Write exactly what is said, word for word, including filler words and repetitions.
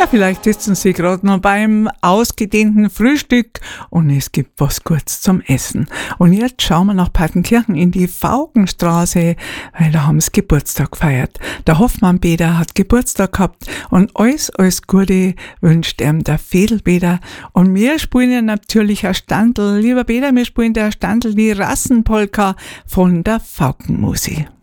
Ja, vielleicht sitzen Sie gerade noch beim ausgedehnten Frühstück und es gibt was Gutes zum Essen. Und jetzt schauen wir nach Partenkirchen in die Faugenstraße, weil da haben sie Geburtstag gefeiert. Der Hoffmann-Peter hat Geburtstag gehabt und alles, alles Gute wünscht ihm der Vedelpeter. Und wir spielen ja natürlich ein Standl. Lieber Peter, wir spielen der Standl die Rassenpolka von der Faukenmusi.